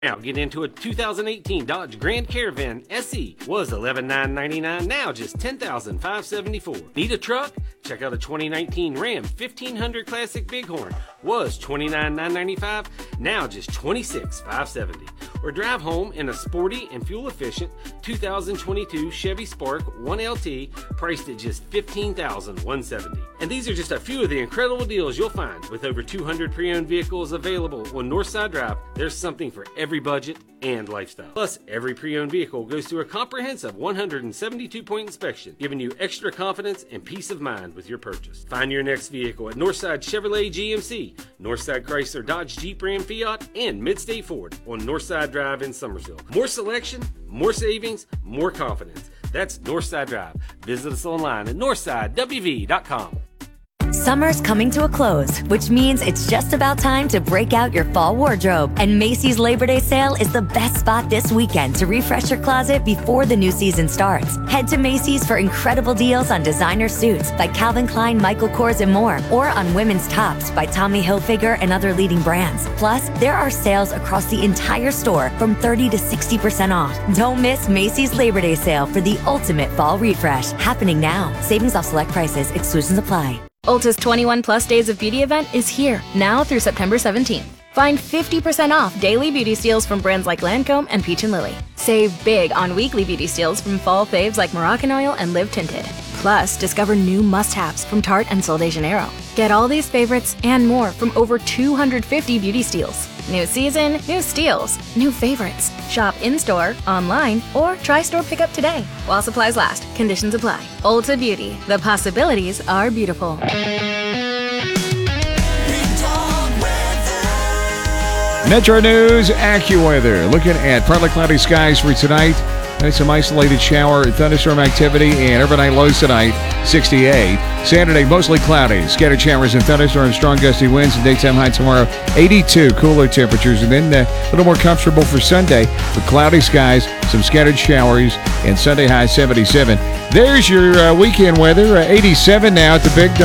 Now get into a 2018 Dodge Grand Caravan SE. Was $11,999, now just $10,574. Need a truck? Check out a 2019 Ram 1500 Classic Bighorn. Was $29,995, now just $26,570. Or drive home in a sporty and fuel-efficient 2022 Chevy Spark 1LT, priced at just $15,170. And these are just a few of the incredible deals you'll find. With over 200 pre-owned vehicles available on Northside Drive, there's something for every budget and lifestyle. Plus, every pre-owned vehicle goes through a comprehensive 172-point inspection, giving you extra confidence and peace of mind with your purchase. Find your next vehicle at Northside Chevrolet GMC, Northside Chrysler Dodge Jeep Ram Fiat, and Midstate Ford on Northside Drive in Summersville. More selection, more savings, more confidence. That's Northside Drive. Visit us online at northsidewv.com. Summer's coming to a close, which means it's just about time to break out your fall wardrobe. And Macy's Labor Day sale is the best spot this weekend to refresh your closet before the new season starts. Head to Macy's for incredible deals on designer suits by Calvin Klein, Michael Kors, and more, or on women's tops by Tommy Hilfiger and other leading brands. Plus, there are sales across the entire store from 30 to 60% off. Don't miss Macy's Labor Day sale for the ultimate fall refresh. Happening now. Savings off select prices. Exclusions apply. Ulta's 21 Plus Days of Beauty event is here, now through September 17th. Find 50% off daily beauty steals from brands like Lancome and Peach & Lily. Save big on weekly beauty steals from fall faves like Moroccan Oil and Live Tinted. Plus, discover new must-haves from Tarte and Sol de Janeiro. Get all these favorites and more from over 250 beauty steals. New season, new steals, new favorites. Shop in-store, online, or try store pickup today. While supplies last, conditions apply. Ulta Beauty. The possibilities are beautiful. Metro News AccuWeather. Looking at partly cloudy skies for tonight. Nice some isolated shower and thunderstorm activity, and overnight lows tonight, 68. Saturday, mostly cloudy. Scattered showers and thunderstorms, strong gusty winds, and daytime high tomorrow, 82. Cooler temperatures, and then a little more comfortable for Sunday with cloudy skies, some scattered showers, and Sunday high 77. There's your weekend weather, 87 now at the Big